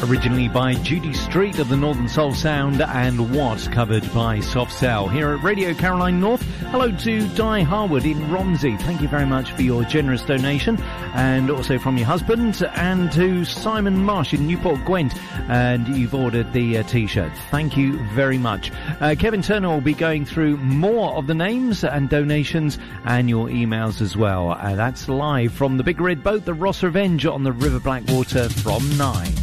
Originally by Judy Street of the Northern Soul Sound and What, covered by Soft Cell. Here at Radio Caroline North, hello to Di Harwood in Romsey. Thank you very much for your generous donation, and also from your husband, and to Simon Marsh in Newport Gwent, and you've ordered the T-shirt. Thank you very much. Kevin Turner will be going through more of the names and donations and your emails as well. That's live from the Big Red Boat, the Ross Revenge, on the River Blackwater from 9.